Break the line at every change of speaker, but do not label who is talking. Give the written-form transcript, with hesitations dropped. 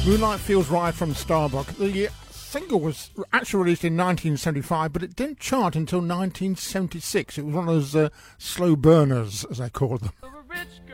Moonlight Feels Right from Starbuck. The single was actually released in 1975, but it didn't chart until 1976. It was one of those slow burners, as I call them.